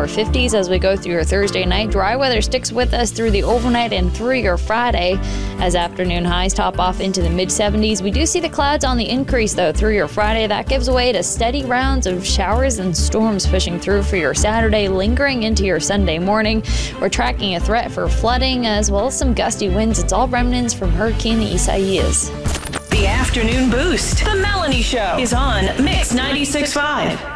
lower 50s as we go through your Thursday night. Dry weather sticks with us through the overnight and through your Friday as afternoon highs top off into the mid-70s. We do see the clouds on the increase, though, through your Friday. That gives way to steady rounds of showers and storms pushing through for your Saturday, lingering into your Sunday morning. We're tracking a threat for flooding as well as some gusty winds. It's all remnants from Hurricane Isaias. The Afternoon Boost. The Melanie Show is on Mix 96.5.